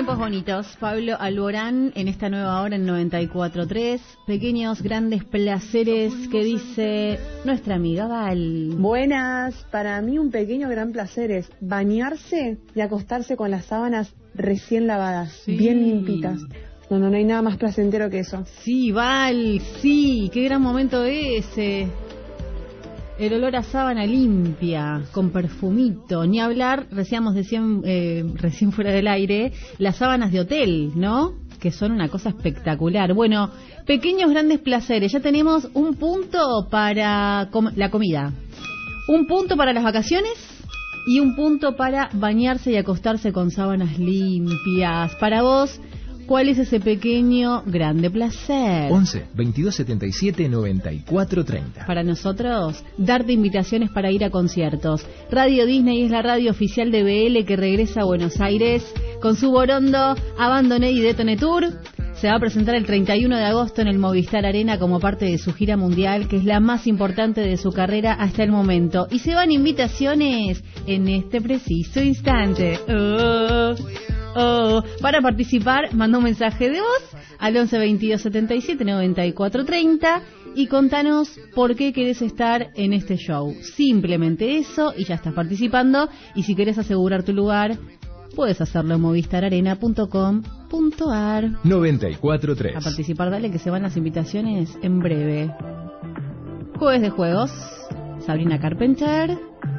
Tiempos bonitos, Pablo Alborán en esta nueva hora en 94.3. Pequeños grandes placeres que dice nuestra amiga Val. Buenas, para mí un pequeño gran placer es bañarse y acostarse con las sábanas recién lavadas, Sí. bien limpitas. No hay nada más placentero que eso. Sí, Val, sí, qué gran momento ese. El olor a sábana limpia, con perfumito. Ni hablar, decíamos recién fuera del aire, las sábanas de hotel, ¿no? Que son una cosa espectacular. Bueno, pequeños grandes placeres. Ya tenemos un punto para la comida, un punto para las vacaciones y un punto para bañarse y acostarse con sábanas limpias. Para vos, ¿cuál es ese pequeño grande placer? 11 22 77 94 30. Para nosotros, darte invitaciones para ir a conciertos. Radio Disney es la radio oficial de BL que regresa a Buenos Aires con su Borondo, Abandoné y Detone Tour. Se va a presentar el 31 de agosto en el Movistar Arena como parte de su gira mundial, que es la más importante de su carrera hasta el momento. Y se van invitaciones en este preciso instante. Para participar, manda un mensaje de voz al 11 22 77 94 30 y contanos por qué querés estar en este show. Simplemente eso y ya estás participando. Y si querés asegurar tu lugar, puedes hacerlo en movistararena.com.ar. 94.3. A participar, dale, que se van las invitaciones en breve. Jueves de juegos, Sabrina Carpenter.